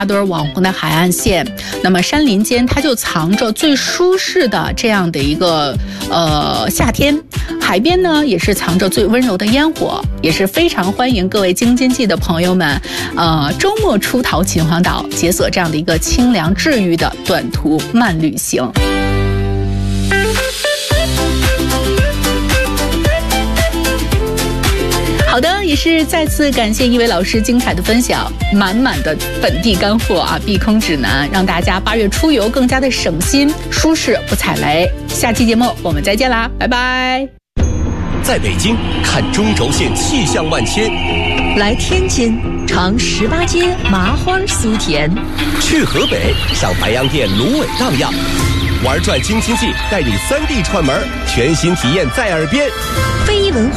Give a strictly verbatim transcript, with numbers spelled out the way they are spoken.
多儿网红的海岸线，那么山林间它就藏着最舒适的这样的一个呃夏天，海边呢也是藏着最温柔的烟火，也是非常欢迎各位京津冀的朋友们，呃周末出逃秦皇岛，解锁这样的一个清凉治愈的短途慢旅行。好的，也是再次感谢一位老师精彩的分享，满满的本地干货啊，避空指南，让大家八月出游更加的省心、舒适，不踩雷。下期节目我们再见啦，拜拜。 在北京看中轴线气象万千， 来天津尝十八街麻花酥甜， 去河北上白洋淀芦苇荡漾，玩转京津冀带你三 D 串门，全新体验在耳边。 非遗文化